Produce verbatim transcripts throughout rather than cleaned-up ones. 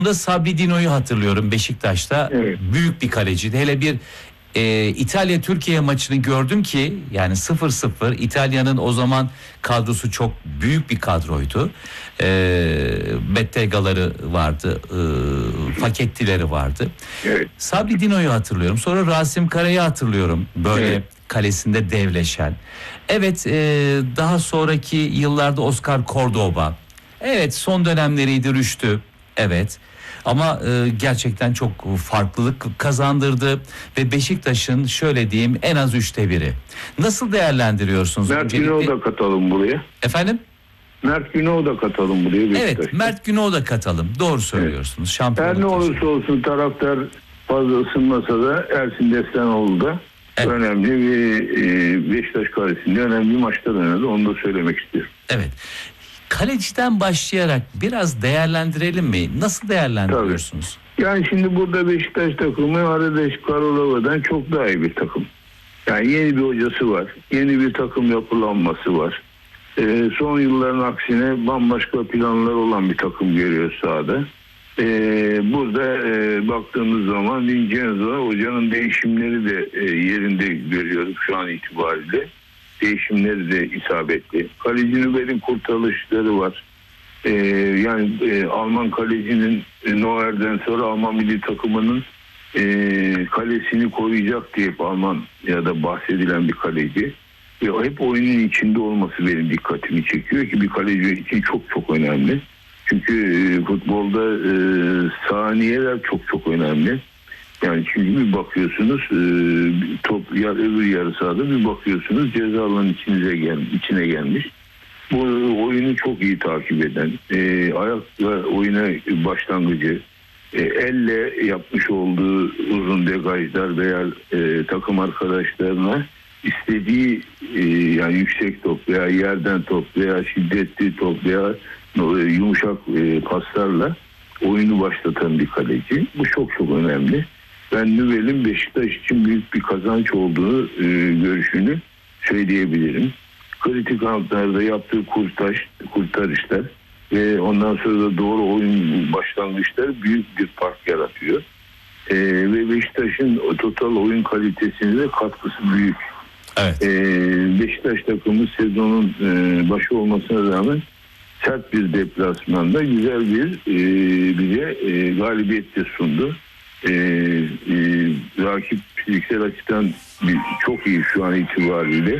da Sabri Dino'yu hatırlıyorum Beşiktaş'ta. Evet. Büyük bir kaleciydi. Hele bir e, İtalya-Türkiye maçını gördüm ki yani sıfır sıfır İtalya'nın o zaman kadrosu çok büyük bir kadroydu. E, Bettega'ları vardı. E, Fakettileri vardı. Evet. Sabri Dino'yu hatırlıyorum. Sonra Rasim Kara'yı hatırlıyorum. Böyle Evet. kalesinde devleşen. Evet, e, daha sonraki yıllarda Oscar Cordoba. Evet, son dönemleriydi Rüştü. Evet. Ama e, gerçekten çok farklılık kazandırdı ve Beşiktaş'ın şöyle diyeyim en az üçte biri. Nasıl değerlendiriyorsunuz? Mert Öncelikle... Günok'u da katalım buraya. Efendim? Mert Günok'u da katalım buraya Beşiktaş'ta. Evet, Mert Günok'u da katalım. Doğru söylüyorsunuz. Evet. Şampiyonluk Her ne olursa taşı. olsun taraftar fazla ısınmasa da Ersin Destanoğlu da evet. önemli bir e, Beşiktaş karesinde önemli maçlar oynadı. Onu da söylemek istiyorum. Evet. Kaleciden başlayarak biraz değerlendirelim mi? Nasıl değerlendiriyorsunuz? Tabii. Yani şimdi burada Beşiktaş takımı Aradaş Karalova'dan çok daha iyi bir takım. Yani yeni bir hocası var. Yeni bir takım yapılanması var. Ee, son yılların aksine bambaşka planlar olan bir takım görüyoruz sahada. Ee, burada e, baktığımız zaman Vincenzo hocanın değişimleri de e, yerinde görüyoruz şu an itibariyle. Değişimleri de isabetli. Kaleci Nübel'in kurtarışları var. Ee, yani e, Alman kalecinin e, Neuer'den sonra Alman milli takımının e, kalesini koruyacak diye Alman ya da bahsedilen bir kaleci. Ve hep oyunun içinde olması benim dikkatimi çekiyor ki bir kaleci için çok çok önemli. Çünkü e, futbolda e, saniyeler çok çok önemli. Yani çünkü bir bakıyorsunuz e, top ya öbür yarı sahada bir bakıyorsunuz ceza alanının içine, gel, içine gelmiş. Bu oyunu çok iyi takip eden, e, ayakla oyuna başlangıcı, e, elle yapmış olduğu uzun degajlar veya e, takım arkadaşlarına istediği e, yani yüksek top veya yerden top veya şiddetli top veya e, yumuşak e, paslarla oyunu başlatan bir kaleci. Bu çok çok önemli. Ben Nübel'in Beşiktaş için büyük bir kazanç olduğunu e, görüşünü söyleyebilirim. Kritik anlarda yaptığı kurtarış, kurtarışlar ve ondan sonra da doğru oyun başlangıçları büyük bir fark yaratıyor. E, ve Beşiktaş'ın total oyun kalitesine de katkısı büyük. Evet. E, Beşiktaş takımı sezonun e, başı olmasına rağmen sert bir deplasmanda güzel bir e, bize e, galibiyet de sundu. E, e, rakip fiziksel açıdan bir, çok iyi şu an itibariyle.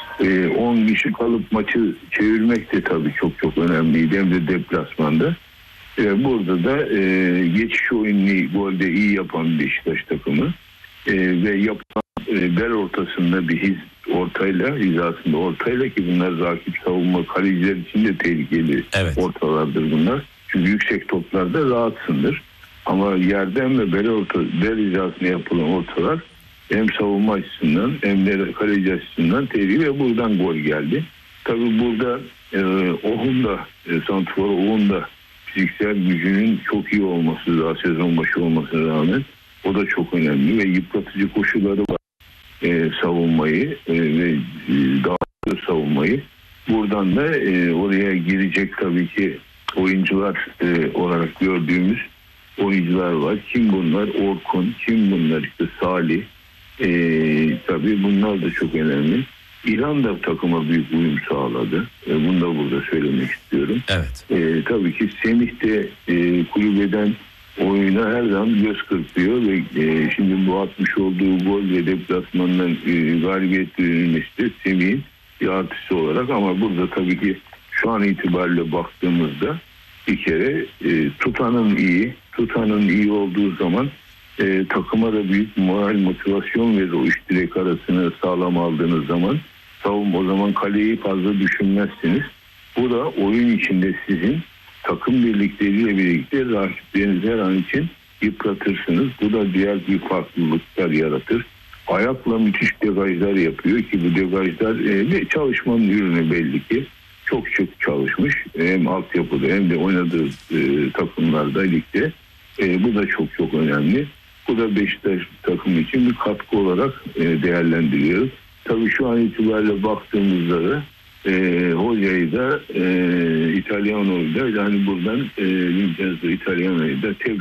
on kişi kalıp maçı çevirmek de tabii çok çok önemliydi hem de deplasmanda. E, burada da e, geçiş oyununu golde iyi yapan Beşiktaş takımı e, ve yapılan e, bel ortasında bir hiz ortayla, hizasında ortayla ki bunlar rakip savunma kaleciler için de tehlikeli evet. ortalardır bunlar. Çünkü yüksek toplarda rahatsındır. Ama yerden ve bel, orta, bel hizasına yapılan ortalar hem savunma açısından hem de kaleci açısından tehlikeli ve buradan gol geldi. Tabii burada e, Ohun da, e, santrfor Ohun da fiziksel gücünün çok iyi olması daha sezon başı olmasına rağmen o da çok önemli ve yıpratıcı koşulları var. E, savunmayı e, ve e, dağıtıyor savunmayı. Buradan da e, oraya girecek tabii ki oyuncular e, olarak gördüğümüz oyuncular var. Kim bunlar? Orkun. Kim bunlar? İşte Salih. E, tabii bunlar da çok önemli. İlhan da takıma büyük uyum sağladı. E, bunu da burada söylemek istiyorum. Evet. E, tabii ki Semih de e, kulübeden oyuna her zaman göz kırpıyor ve e, şimdi bu atmış olduğu gol ve deplasmandan e, galibiyet verilmesi de Semih'in bir artısı olarak ama burada tabii ki şu an itibariyle baktığımızda bir kere e, tutanın iyi, tutanın iyi olduğu zaman e, takıma da büyük moral motivasyon verir o üç direk arasını sağlam aldığınız zaman. Savunma o zaman kaleyi fazla düşünmezsiniz. Bu da oyun içinde sizin takım birlikleriyle birlikte rakiplerinizi her an için yıpratırsınız. Bu da diğer bir farklılıklar yaratır. Ayakla müthiş degajlar yapıyor ki bu degajlar e, çalışmanın ürünü belli ki. Çok çok çalışmış. Hem altyapıda hem de oynadığı e, takımlarda ligde. E, bu da çok çok önemli. Bu da Beşiktaş takımı için bir katkı olarak e, değerlendiriyoruz. Tabii şu an itibariyle baktığımızda da e, hocayı da e, İtalyano'yu da yani buradan e, Vincenzo İtalyano'yu da tebrik